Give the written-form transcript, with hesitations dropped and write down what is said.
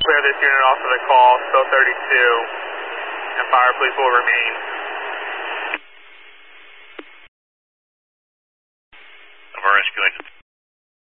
clear this unit off of the call, still 32, and fire police will remain. Of our rescue exit.